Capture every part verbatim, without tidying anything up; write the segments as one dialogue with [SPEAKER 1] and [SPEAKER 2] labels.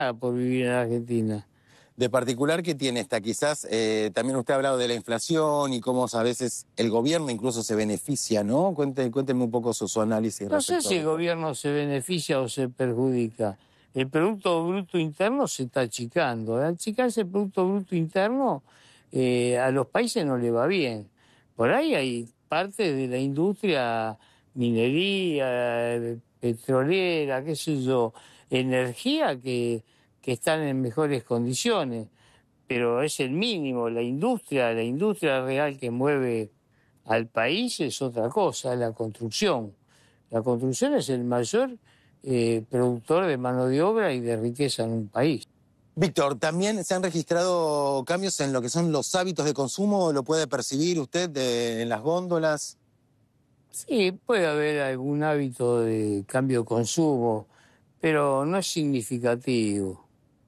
[SPEAKER 1] por vivir en Argentina.
[SPEAKER 2] De particular, ¿qué tiene esta? Quizás eh, también usted ha hablado de la inflación y cómo a veces el gobierno incluso se beneficia, ¿no? Cuente, cuénteme un poco su, su análisis
[SPEAKER 1] No sé
[SPEAKER 2] respecto a
[SPEAKER 1] si el
[SPEAKER 2] esto.
[SPEAKER 1] gobierno se beneficia o se perjudica. El Producto Bruto Interno se está achicando. Al achicarse el Producto Bruto Interno, eh, a los países no le va bien. Por ahí hay parte de la industria, minería, eh, petrolera, qué sé yo, energía que, que están en mejores condiciones, pero es el mínimo. La industria, la industria real que mueve al país es otra cosa, la construcción. La construcción es el mayor eh, productor de mano de obra y de riqueza en un país.
[SPEAKER 2] Víctor, ¿también se han registrado cambios en lo que son los hábitos de consumo? ¿Lo puede percibir usted de- en las góndolas?
[SPEAKER 1] Sí, puede haber algún hábito de cambio de consumo, pero no es significativo.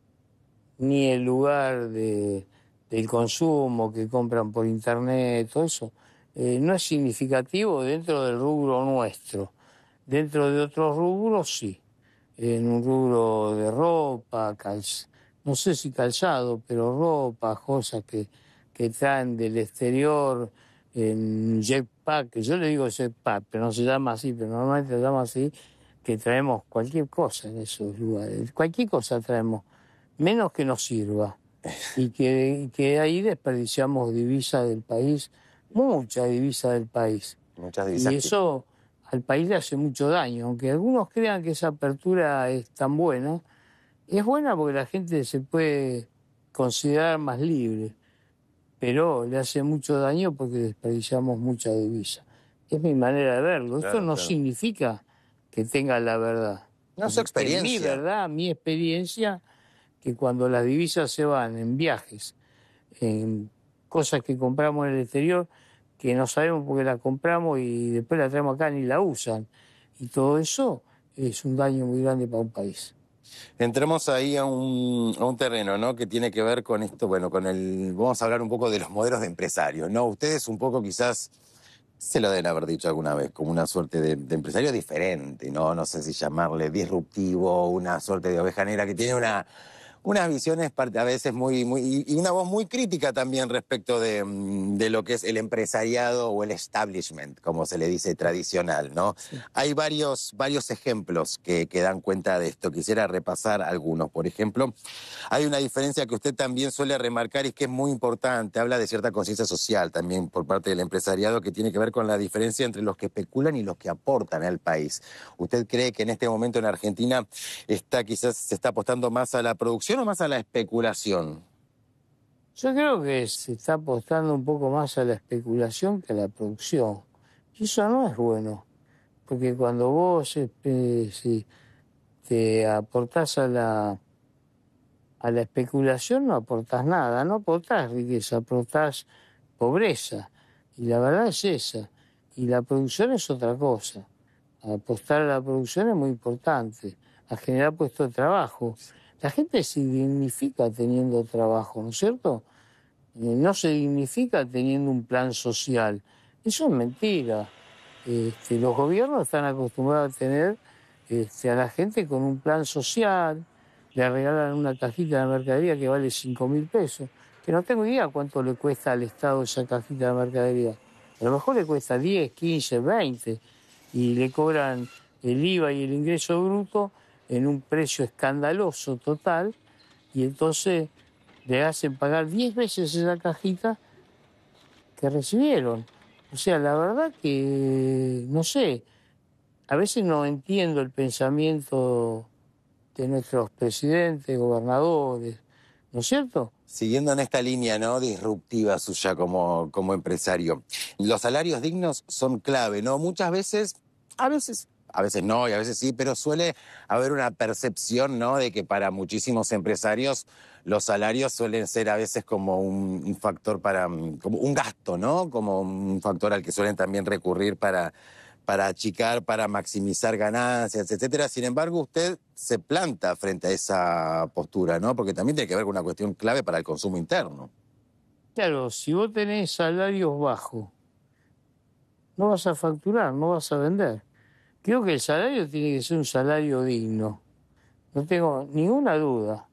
[SPEAKER 1] Ni el lugar de, del consumo que compran por internet, todo eso, eh, no es significativo dentro del rubro nuestro. Dentro de otros rubros, sí. En un rubro de ropa, calz... no sé si calzado, pero ropa, cosas que, que traen del exterior en jetpack, que yo le digo jetpack, pero no se llama así, pero normalmente se llama así, que traemos cualquier cosa en esos lugares. Cualquier cosa traemos, menos que nos sirva. Y que, y que ahí desperdiciamos divisa del país, mucha divisa del país.
[SPEAKER 2] Muchas
[SPEAKER 1] Y
[SPEAKER 2] divisas que...
[SPEAKER 1] eso al país le hace mucho daño, aunque algunos crean que esa apertura es tan buena. Es buena porque la gente se puede considerar más libre, pero le hace mucho daño porque desperdiciamos mucha divisa. Es mi manera de verlo. Esto
[SPEAKER 2] Claro,
[SPEAKER 1] no
[SPEAKER 2] claro.
[SPEAKER 1] significa que tenga la verdad.
[SPEAKER 2] No es su
[SPEAKER 1] Es mi
[SPEAKER 2] experiencia.
[SPEAKER 1] verdad, mi experiencia, que cuando las divisas se van en viajes, en cosas que compramos en el exterior, que no sabemos por qué la compramos y después la traemos acá ni la usan. Y todo eso es un daño muy grande para un país.
[SPEAKER 2] Entremos ahí a un, a un terreno, ¿no? Que tiene que ver con esto, bueno, con el... Vamos a hablar un poco de los modelos de empresarios, ¿no? Ustedes un poco quizás se lo deben haber dicho alguna vez, como una suerte de, de empresario diferente, ¿no? No sé si llamarle disruptivo, una suerte de oveja negra que tiene una... Unas visiones part- a veces muy, muy, y una voz muy crítica también respecto de, mm, de lo que es el empresariado o el establishment, como se le dice tradicional, ¿no?
[SPEAKER 1] Sí.
[SPEAKER 2] Hay varios, varios ejemplos que, que dan cuenta de esto. Quisiera repasar algunos. Por ejemplo, hay una diferencia que usted también suele remarcar y que es muy importante. Habla de cierta conciencia social también por parte del empresariado que tiene que ver con la diferencia entre los que especulan y los que aportan al país. ¿Usted cree que en este momento en Argentina está quizás se está apostando más a la producción o más a la especulación?
[SPEAKER 1] Yo creo que se está apostando un poco más a la especulación que a la producción. Y eso no es bueno, porque cuando vos eh, si te aportás a la, a la especulación no aportás nada, no aportás riqueza, aportás pobreza. Y la verdad es esa. Y la producción es otra cosa. Apostar a la producción es muy importante, a generar puestos de trabajo. La gente se dignifica teniendo trabajo, ¿no es cierto? Eh, no se dignifica teniendo un plan social. Eso es mentira. Este, los gobiernos están acostumbrados a tener este, a la gente con un plan social, le regalan una cajita de mercadería que vale cinco mil pesos, que no tengo idea cuánto le cuesta al Estado esa cajita de mercadería. A lo mejor le cuesta diez, quince, veinte y le cobran el I V A y el ingreso bruto en un precio escandaloso total y entonces le hacen pagar diez veces esa cajita que recibieron. O sea, la verdad que, no sé, a veces no entiendo el pensamiento de nuestros presidentes, gobernadores, ¿no es cierto?
[SPEAKER 2] Siguiendo en esta línea, ¿no? Disruptiva suya como, como empresario. Los salarios dignos son clave, ¿no? Muchas veces, a veces, a veces no y a veces sí, pero suele haber una percepción, ¿no? De que para muchísimos empresarios los salarios suelen ser a veces como un, un factor para, mm, como un gasto, ¿no? Como un factor al que suelen también recurrir para para achicar, para maximizar ganancias, etcétera. Sin embargo, usted se planta frente a esa postura, ¿no? Porque también tiene que ver con una cuestión clave para el consumo interno.
[SPEAKER 1] Claro, si vos tenés salarios bajos, no vas a facturar, no vas a vender. Creo que el salario tiene que ser un salario digno. No tengo ninguna duda